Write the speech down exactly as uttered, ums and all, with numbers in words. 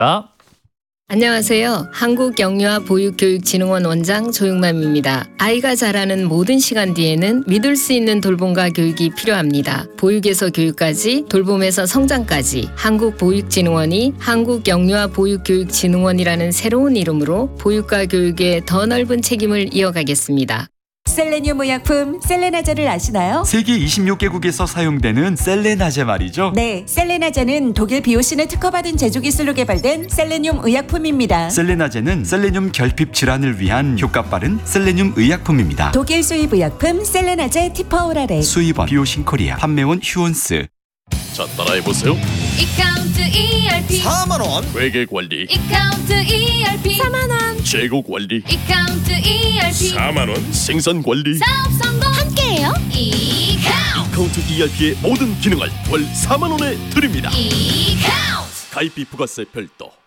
나왔다. 안녕하세요. 한국영유아보육교육진흥원 원장 조용맘입니다. 아이가 자라는 모든 시간 뒤에는 믿을 수 있는 돌봄과 교육이 필요합니다. 보육에서 교육까지, 돌봄에서 성장까지 한국보육진흥원이 한국영유아보육교육진흥원이라는 새로운 이름으로 보육과 교육에 더 넓은 책임을 이어가겠습니다. 셀레늄 의약품 셀레나제를 아시나요? 세계 이십육 개국에서 사용되는 셀레나제 말이죠. 네, 셀레나제는 독일 비오신을 특허받은 제조기술로 개발된 셀레늄 의약품입니다. 셀레나제는 셀레늄 결핍 질환을 위한 효과 빠른 셀레늄 의약품입니다. 독일 수입 의약품 셀레나제 티퍼오랄에 수입원 비오신 코리아, 판매원 휴온스. 자, 따라해보세요. 이카운트 이알피 사만 원 회계관리, 이카운트 이알피 사만 원 재고관리, 이카운트 이알피 사만 원 생산관리. 사업 성공 함께해요. 이카운트 이카운트 이알피의 모든 기능을 월 사만 원에 드립니다. 이카운트 가입비 부가세 별도.